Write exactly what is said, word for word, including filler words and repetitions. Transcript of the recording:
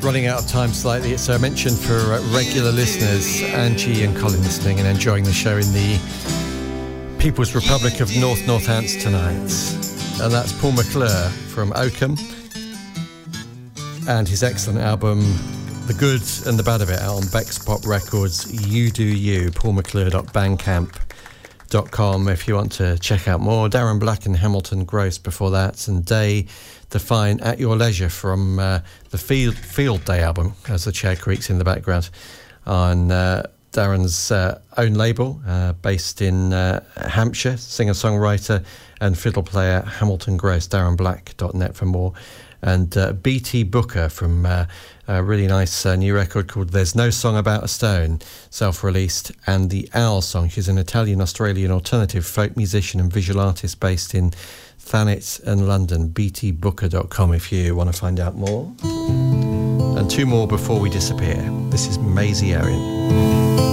running out of time slightly. It's a mention for uh, regular listeners, Angie and Colin, listening and enjoying the show in the People's Republic of North Northants tonight. And that's Paul McClure from Oakham and his excellent album The Good and the Bad of It, out on Beck's Pop Records. You Do You, paul mcclure dot bandcamp dot com if you want to check out more. Darren Black and Hamilton Gross before that, and Day Define At Your Leisure from uh, the Field Field Day album, as the chair creaks in the background, on uh, Darren's uh, own label, uh, based in uh, Hampshire, singer-songwriter and fiddle player Hamilton Gross, darren black dot net for more. And uh, B T Booker from uh, a really nice uh, new record called There's No Song About a Stone, self-released, and the Owl Song. She's an Italian-Australian alternative folk musician and visual artist based in Thanet and London. b t booker dot com if you want to find out more. And two more before we disappear. This is Maisie Owen.